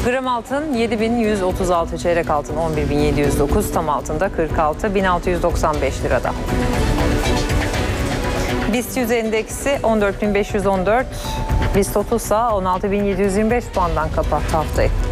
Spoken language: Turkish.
Gram altın 7.136, çeyrek altın 11.709, tam altında 46.695 lirada. BIST 100 endeksi 14.514, BIST 30 ise 16.725 puandan kapattı haftayı.